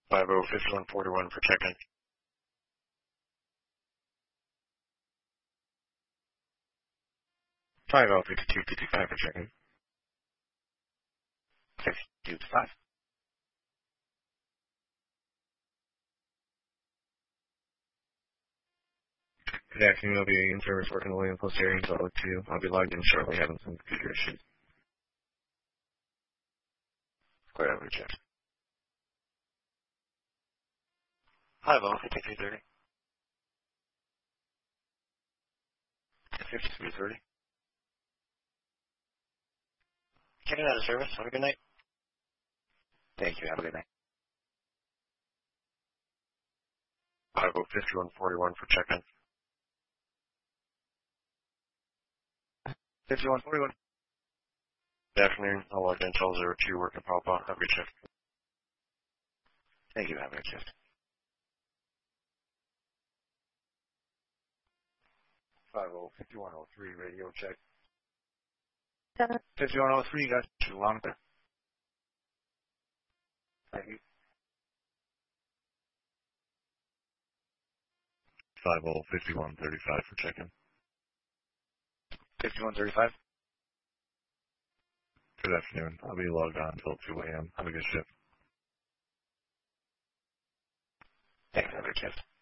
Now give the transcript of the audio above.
50-5141 for check-in. 50-5255 for check-in. 52-5. Good afternoon, I'll be in service working the William Post area in Salt Lake 2. I'll be logged in shortly, having some computer issues. Clear out check. Hi, Vol, 5330. 5330. Getting out of service. Have a good night. Thank you. Have a good night. 5141 for check-in. 5141. Good afternoon. I'll log in until 02 working Papa. Have a good shift. Thank you. Have a good shift. 5103 radio check. 5103, you guys. Too long there. Thank you. 5135 for check-in. 5135. Good afternoon. I'll be logged on until 2 a.m. Have a good shift. Thanks. Have a good shift.